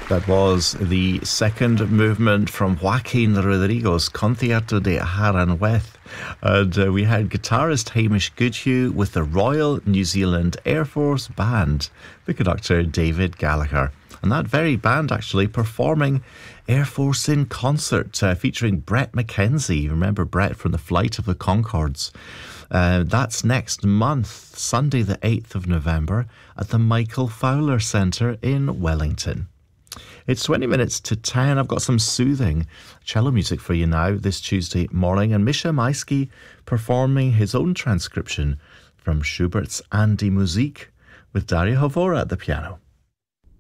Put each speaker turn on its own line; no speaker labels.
That was the second movement from Joaquin Rodrigo's Concierto de Aranjuez. And we had guitarist Hamish Goodhue with the Royal New Zealand Air Force Band, the conductor David Gallagher. And that very band actually performing Air Force in Concert, featuring Bret McKenzie. You remember Bret from the Flight of the Conchords. That's next month, Sunday the 8th of November, at the Michael Fowler Centre in Wellington. It's 20 minutes to 10. I've got some soothing cello music for you now this Tuesday morning, and Misha Maisky performing his own transcription from Schubert's An die Musik with Daria Havora at the piano.